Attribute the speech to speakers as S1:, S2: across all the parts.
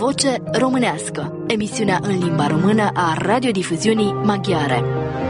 S1: Voce Românească, emisiunea în limba română a radiodifuziunii maghiare.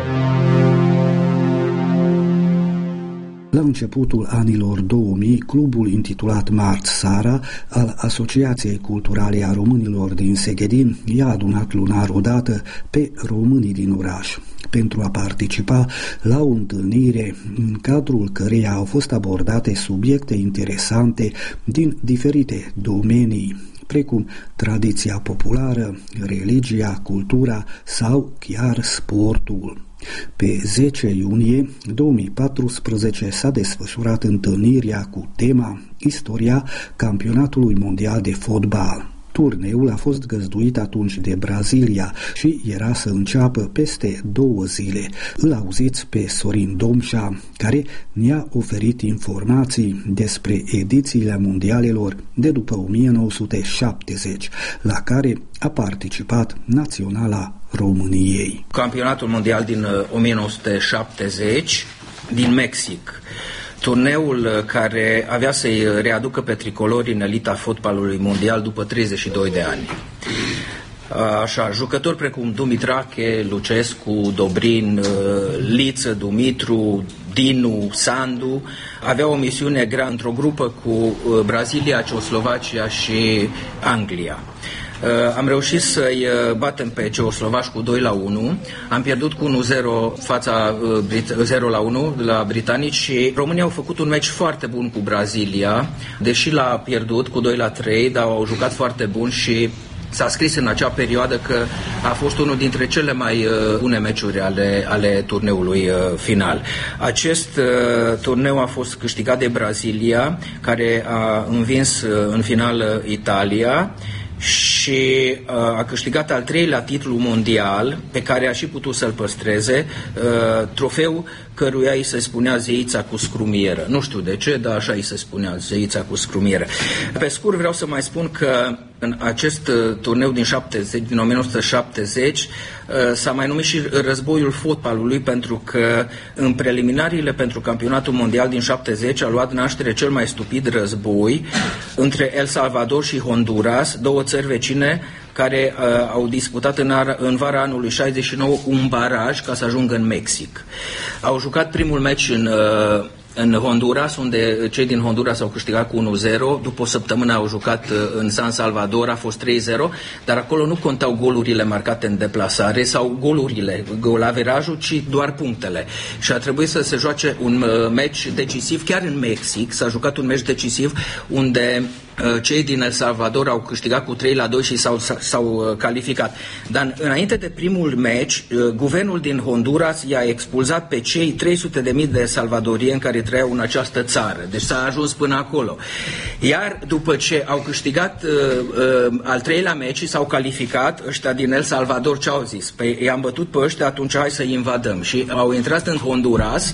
S2: La începutul anilor 2000, clubul intitulat Marți Sara al Asociației Culturale a Românilor din Seghedin i-a adunat lunar odată pe românii din oraș pentru a participa la o întâlnire în cadrul căreia au fost abordate subiecte interesante din diferite domenii, precum tradiția populară, religia, cultura sau chiar sportul. Pe 10 iunie 2014 s-a desfășurat întâlnirea cu tema Istoria Campionatului Mondial de Fotbal. Turneul a fost găzduit atunci de Brazilia și era să înceapă peste 2 zile. Îl auziți pe Sorin Domșa, care ne-a oferit informații despre edițiile mondialelor de după 1970, la care a participat Naționala României.
S3: Campionatul mondial din 1970 din Mexic. Turneul care avea să-i readucă pe tricolori în elita fotbalului mondial după 32 de ani. Așa, jucători precum Dumitrache, Lucescu, Dobrin, Liță, Dumitru, Dinu, Sandu aveau o misiune grea într-o grupă cu Brazilia, Ceoslovacia și Anglia. Am reușit să-i batem pe ceoslovaci cu 2-1, am pierdut cu 1-0 fața 0-1 la britanici și România au făcut un meci foarte bun cu Brazilia, deși l-a pierdut cu 2-3, dar au jucat foarte bun și s-a scris în acea perioadă că a fost unul dintre cele mai bune meciuri ale turneului final. Acest turneu a fost câștigat de Brazilia, care a învins în final Italia și a câștigat al 3-lea titlu mondial, pe care a și putut să-l păstreze, trofeu căruia îi se spunea zeița cu scrumieră. Nu știu de ce, dar așa îi se spunea, zeița cu scrumieră. Pe scurt vreau să mai spun că în acest turneu din 1970 s-a mai numit și războiul fotbalului, pentru că în preliminariile pentru campionatul mondial din 70 a luat naștere cel mai stupid război între El Salvador și Honduras, 2 țări vecine care au disputat în vara anului 69 un baraj ca să ajungă în Mexic. Au jucat primul meci în Honduras, unde cei din Honduras au câștigat cu 1-0, după o săptămână au jucat în San Salvador, a fost 3-0, dar acolo nu contau golurile marcate în deplasare sau golaverajul, ci doar punctele. Și a trebuit să se joace un meci decisiv, chiar în Mexic s-a jucat un meci decisiv, unde cei din El Salvador au câștigat cu 3-2 și s-au calificat. Dar înainte de primul meci, guvernul din Honduras i-a expulzat pe cei 300.000 de salvadorieni care trăiau în această țară. Deci s-a ajuns până acolo. Iar după ce au câștigat al 3-lea meci și s-au calificat, ăștia din El Salvador ce au zis? Păi i-am bătut pe ăștia, atunci hai să-i invadăm. Și au intrat în Honduras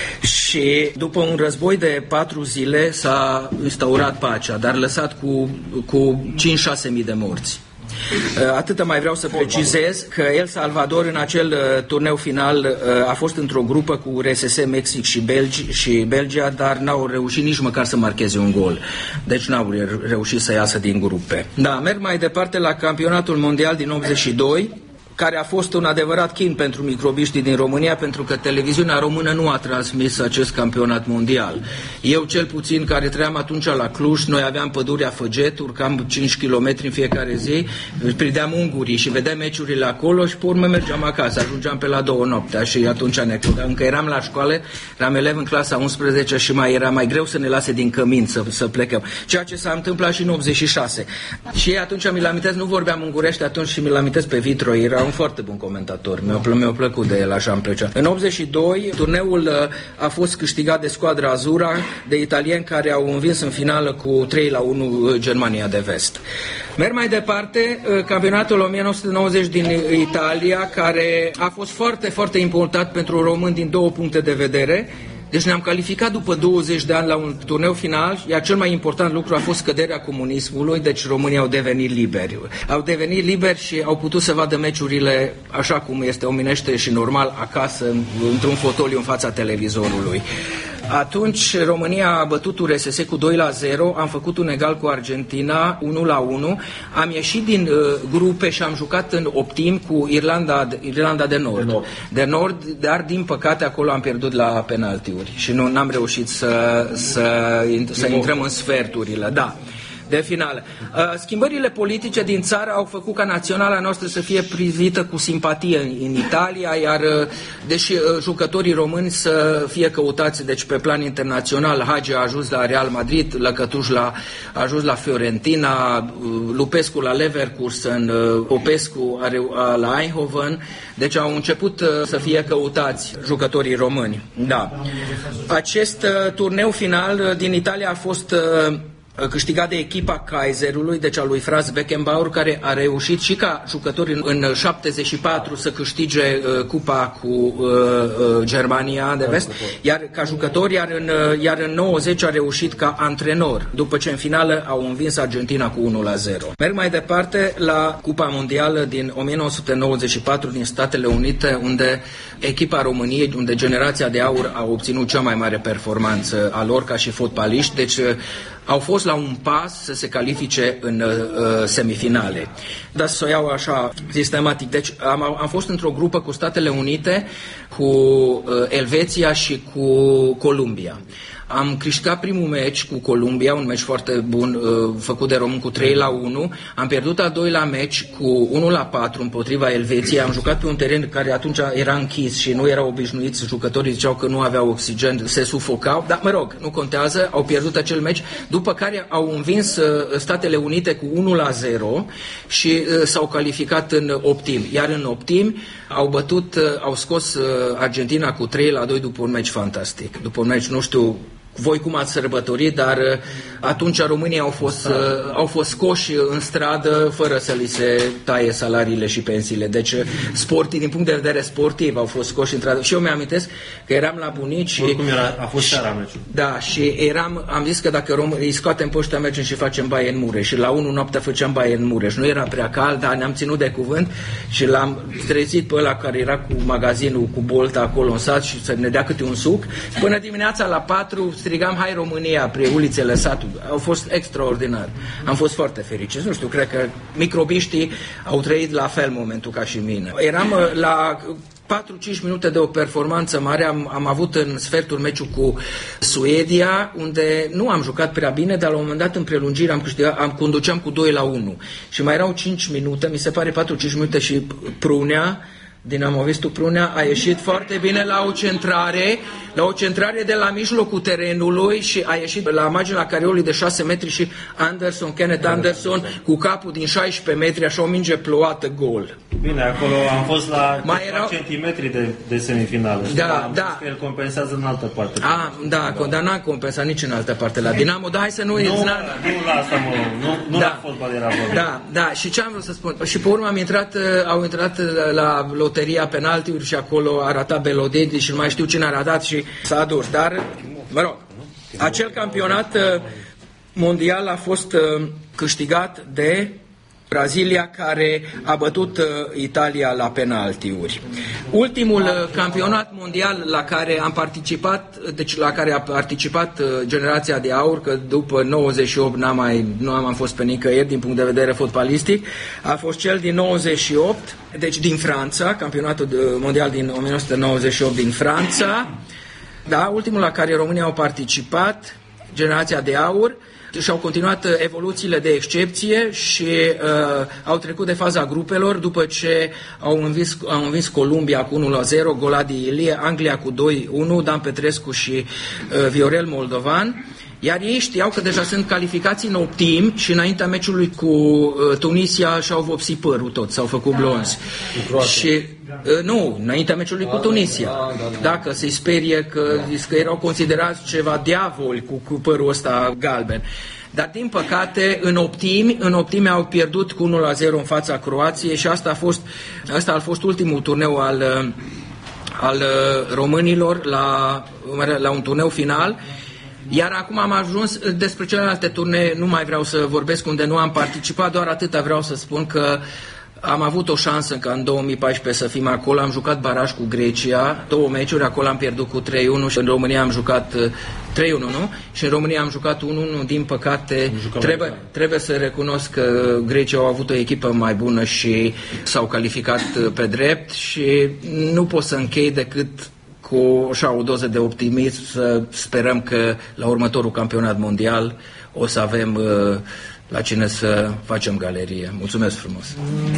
S3: și după un război de 4 zile s-a instaurat pacea, dar lăsat cu 5-6 mii de morți. Atât mai vreau să precizez că El Salvador în acel turneu final a fost într-o grupă cu RSS, Mexic și Belgia, dar n-au reușit nici măcar să marcheze un gol. Deci n-au reușit să iasă din grupe. Da, merg mai departe la campionatul mondial din 82, care a fost un adevărat chin pentru microbiștii din România, pentru că televiziunea română nu a transmis acest campionat mondial. Eu, cel puțin, care trăiam atunci la Cluj, noi aveam pădurea Făget, urcam 5 km în fiecare zi, prindeam ungurii și vedeam meciurile acolo și pe urmă mergeam acasă, ajungeam pe la 2 noaptea și atunci încă eram la școală, eram elev în clasa 11 și era mai greu să ne lase din cămin să plecăm. Ceea ce s-a întâmplat și în 86. Și atunci mi-l amintesc, nu vorbeam ungurește atunci și mi-l amintesc pe Vitro, era un foarte bun comentator, mi-a plăcut de el, așa am plecat. În 82, turneul a fost câștigat de Squadra Azura, de italieni care au învins în finală cu 3-1 Germania de Vest. Merg mai departe, campionatul 1990 din Italia, care a fost foarte, foarte important pentru români din 2 puncte de vedere. Deci ne-am calificat după 20 de ani la un turneu final, iar cel mai important lucru a fost căderea comunismului, deci românii au devenit liberi. Au devenit liberi și au putut să vadă meciurile așa cum este omenește și normal acasă, într-un fotoliu în fața televizorului. Atunci România a bătut URSS cu 2-0, am făcut un egal cu Argentina, 1-1. Am ieșit din grupe și am jucat în optim cu Irlanda de Nord. Dar din păcate acolo am pierdut la penaltiuri și n-am reușit să intrăm în sferturile. Da. De finală. Schimbările politice din țară au făcut ca naționala noastră să fie privită cu simpatie în Italia, iar deși jucătorii români să fie căutați deci pe plan internațional, Hagi a ajuns la Real Madrid, Lăcătuș a ajuns la Fiorentina, Lupescu la Leverkusen, Popescu la Eindhoven, deci au început să fie căutați jucătorii români. Da. Acest turneu final din Italia a fost câștigat de echipa Kaiserului, deci a lui Franz Beckenbauer, care a reușit și ca jucători în 74 să câștige cupa cu Germania de Vest, iar ca jucători, iar în 90 a reușit ca antrenor, după ce în finală au învins Argentina cu 1-0. Merg mai departe la Cupa Mondială din 1994 din Statele Unite, unde echipa României, unde generația de aur a obținut cea mai mare performanță a lor ca și fotbaliști, deci au fost la un pas să se califice în semifinale. Dar să o iau așa sistematic. Deci am fost într-o grupă cu Statele Unite, cu Elveția și cu Columbia. Am câștigat primul meci cu Columbia, un meci foarte bun, făcut de român cu 3-1. Am pierdut al doilea meci cu 1-4 împotriva Elveției. Am jucat pe un teren care atunci era închis și nu erau obișnuiți. Jucătorii ziceau că nu aveau oxigen, se sufocau. Dar, mă rog, nu contează, au pierdut acel meci. După care au învins Statele Unite cu 1-0 și s-au calificat în optim. Iar în optim au scos Argentina cu 3-2 după un meci fantastic. După un meci, nu știu voi cum ați sărbătorit, dar atunci românii au fost scoși în stradă fără să li se taie salariile și pensiile. Deci din punct de vedere sportiv au fost scoși în stradă. Și eu mi-amintesc că eram la bunici și
S4: a fost seara meciul.
S3: Da, și am zis că dacă îi scoatem pe ăștia, mergem și facem Bayern Mureș. Și la 1 noaptea făceam Bayern Mureș. Nu era prea cald, dar ne-am ținut de cuvânt și l-am trezit pe ăla care era cu magazinul cu bolta acolo în sat și să ne dea câte un suc. Până dimineața la 4 strigam Hai România pe ulițele satului. Au fost extraordinar. Am fost foarte fericiți. Nu știu, cred că microbiștii au trăit la fel momentul ca și mine. Eram la 4-5 minute de o performanță mare. Am avut în sfertul meciul cu Suedia, unde nu am jucat prea bine, dar la un moment dat în prelungire conduceam cu 2-1. Și mai erau 5 minute, mi se pare 4-5 minute și Prunea, dinamovistul Prunea, a ieșit foarte bine la o centrare de la mijlocul terenului și a ieșit la marginea careului de 6 metri și Kenneth Anderson cu capul din 16 metri, așa o minge plouată, gol.
S4: Bine, acolo am fost la centimetri de semifinală.
S3: Da.
S4: Că el compensează în altă parte.
S3: Dar n-a compensat nici în altă parte la Dinamo, dar hai să nu...
S4: Nu la asta, la fotbal era vorba.
S3: Da, și ce am vrut să spun? Și pe urmă au intrat la loteria penaltiuri și acolo a ratat Belodedi și nu mai știu cine a ratat și s-a adus. Dar, mă rog, acel campionat mondial a fost câștigat de Brazilia, care a bătut Italia la penaltiuri. Ultimul campionat mondial la care am participat, deci la care a participat generația de aur, că după 98 nu am fost pe nicăieri din punct de vedere fotbalistic, a fost cel din 98, deci din Franța, campionatul mondial din 1998 din Franța. Da, ultimul la care România au participat, generația de aur, și-au continuat evoluțiile de excepție și au trecut de faza grupelor după ce au învins Columbia cu 1-0, Goladi Ilie, Anglia cu 2-1, Dan Petrescu și Viorel Moldovan. Iar ei știau că deja sunt calificați în optim și înaintea meciului cu Tunisia și-au vopsit părul tot, s-au făcut blonzi. Și nu, înaintea meciului cu Tunisia. Dacă se sperie că erau considerați ceva diavoli cu părul ăsta galben. Dar din păcate în optime au pierdut cu 1-0 în fața Croației și asta a fost ultimul turneu al românilor la un turneu final. Iar acum am ajuns despre celelalte turnee, nu mai vreau să vorbesc unde nu am participat, doar atâta vreau să spun că Am avut o șansă ca în 2014 să fim acolo, am jucat baraj cu Grecia, 2 meciuri, acolo am pierdut cu 3-1 și în România am jucat 3-1, nu? Și în România am jucat 1-1, din păcate trebuie să recunosc că Grecia au avut o echipă mai bună și s-au calificat pe drept și nu pot să închei decât cu o doză de optimism, să sperăm că la următorul campionat mondial o să avem la cine să facem galerie. Mulțumesc frumos!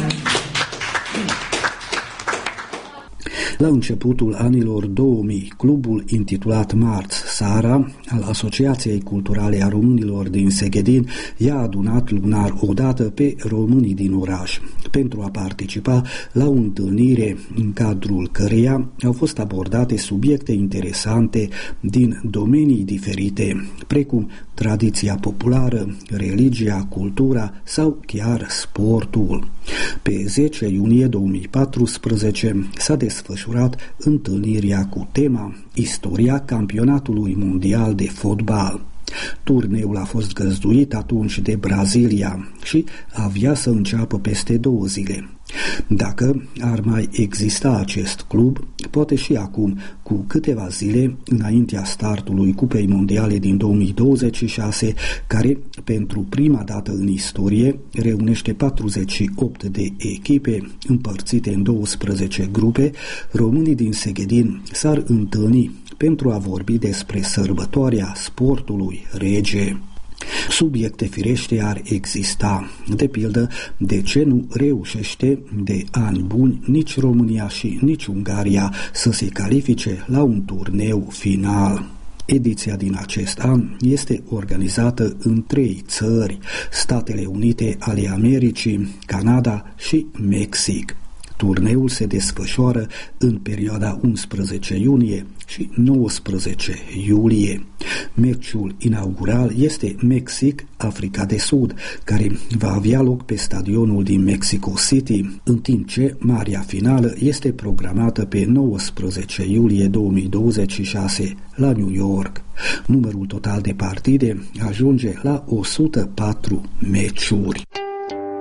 S2: La începutul anilor 2000, clubul intitulat Marți Sara al Asociației Culturale a Românilor din Seghedin i-a adunat lunar odată pe românii din oraș pentru a participa la o întâlnire în cadrul căreia au fost abordate subiecte interesante din domenii diferite, precum tradiția populară, religia, cultura sau chiar sportul. Pe 10 iunie 2014 s-a desfășurat întâlnirea cu tema Istoria campionatului mondial de fotbal. Turneul a fost găzduit atunci de Brazilia și avea să înceapă peste 2 zile. Dacă ar mai exista acest club, poate și acum, cu câteva zile înaintea startului Cupei Mondiale din 2026, care pentru prima dată în istorie reunește 48 de echipe împărțite în 12 grupe, românii din Seghedin s-ar întâlni pentru a vorbi despre sărbătoarea sportului rege. Subiecte firește ar exista, de pildă, de ce nu reușește de ani buni nici România și nici Ungaria să se califice la un turneu final. Ediția din acest an este organizată în 3 țări, Statele Unite ale Americii, Canada și Mexic. Turneul se desfășoară în perioada 11 iunie și 19 iulie. Meciul inaugural este Mexic-Africa de Sud, care va avea loc pe stadionul din Mexico City, în timp ce marea finală este programată pe 19 iulie 2026 la New York. Numărul total de partide ajunge la 104 meciuri.